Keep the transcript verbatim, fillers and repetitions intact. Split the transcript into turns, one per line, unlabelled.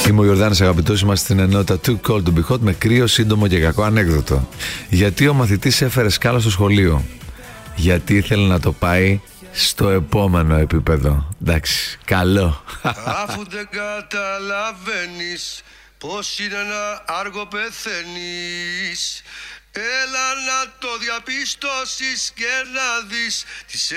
Είμαι ο Ιορδάνης, αγαπητός, είμαστε στην ενότητα Too Cold to Be Hot με κρύο, σύντομο και κακό ανέκδοτο. Γιατί ο μαθητής έφερε σκάλα στο σχολείο? Γιατί ήθελε να το πάει στο επόμενο επίπεδο. Εντάξει, καλό.
Αφού δεν καταλαβαίνεις πως είναι ένα άργο πεθαίνεις, έλα να το διαπιστώσεις και να δεις τις